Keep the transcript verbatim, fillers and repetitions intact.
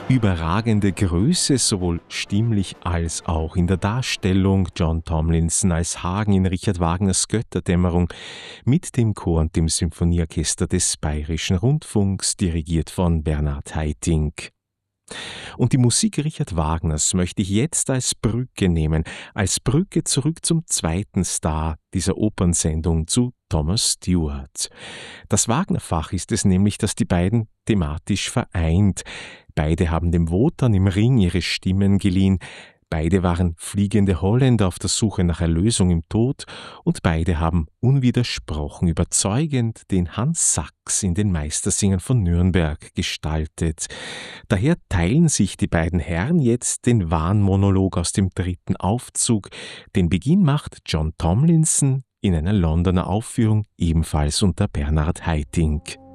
Überragende Größe, sowohl stimmlich als auch in der Darstellung. John Tomlinson als Hagen in Richard Wagners Götterdämmerung mit dem Chor und dem Symphonieorchester des Bayerischen Rundfunks, dirigiert von Bernhard Haitink. Und die Musik Richard Wagners möchte ich jetzt als Brücke nehmen, als Brücke zurück zum zweiten Star dieser Opernsendung, zu Thomas Stewart. Das Wagner-Fach ist es nämlich, das die beiden thematisch vereint. Beide haben dem Wotan im Ring ihre Stimmen geliehen. Beide waren fliegende Holländer auf der Suche nach Erlösung im Tod und beide haben unwidersprochen überzeugend den Hans Sachs in den Meistersingern von Nürnberg gestaltet. Daher teilen sich die beiden Herren jetzt den Wahnmonolog aus dem dritten Aufzug. Den Beginn macht John Tomlinson in einer Londoner Aufführung, ebenfalls unter Bernhard Haitink.